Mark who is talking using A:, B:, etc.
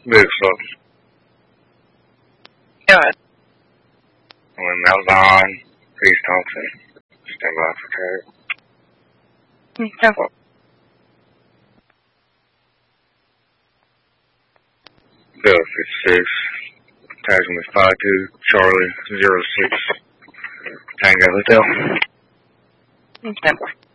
A: Big Fox.
B: Go ahead.
A: When Malzahn, Reese Thompson, stand by for tag.
B: Go.
A: Bill 56, tagging with 52, Charlie 06, Tango Hotel.
B: Stand by.